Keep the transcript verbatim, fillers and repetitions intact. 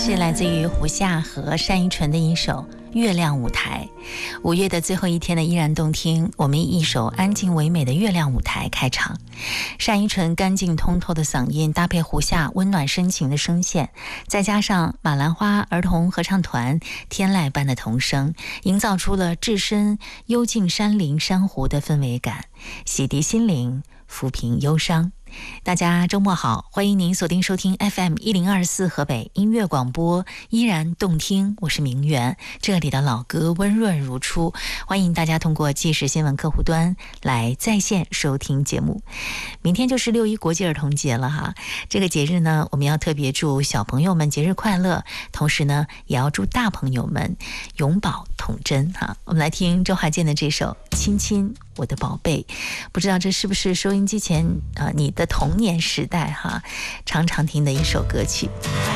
是来自于胡夏和单依纯的一首《月亮舞台》。五月的最后一天呢，依然动听。我们以一首安静唯美的《月亮舞台》开场。单依纯干净通透的嗓音搭配胡夏温暖深情的声线，再加上马兰花儿童合唱团天籁般的童声，营造出了置身幽静山林珊瑚的氛围感，洗涤心灵，抚平忧伤。大家周末好，欢迎您锁定收听 F M 一零二四河北音乐广播，依然动听，我是明媛，这里的老歌温润如初，欢迎大家通过即时新闻客户端来在线收听节目。明天就是六一国际儿童节了哈，这个节日呢，我们要特别祝小朋友们节日快乐，同时呢，也要祝大朋友们永葆童真哈。我们来听周华健的这首《亲亲我的宝贝》，不知道这是不是收音机前啊、呃、你的童年时代哈常常听的一首歌曲。